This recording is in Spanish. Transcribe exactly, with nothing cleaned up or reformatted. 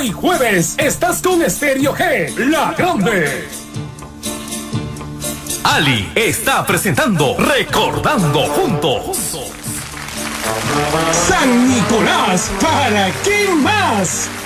Hoy jueves estás con Estéreo G, La Grande. Ali está presentando Recordando Juntos. San Nicolás, ¿para quién más?